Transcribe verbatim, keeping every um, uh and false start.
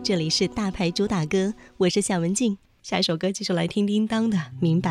这里是大牌主打歌，我是夏文静。下一首歌继续来听叮当的《明白》。